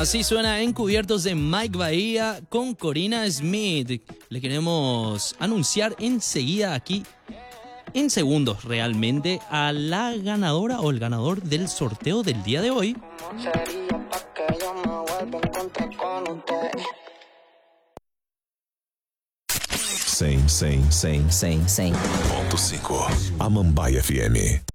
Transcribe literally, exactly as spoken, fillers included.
Así suena Encubiertos de Mike Bahía con Corina Smith. Le queremos anunciar enseguida aquí, en segundos realmente, a la ganadora o el ganador del sorteo del día de hoy. cem, cem, cem, cem, cem ponto cinco Amambai F M.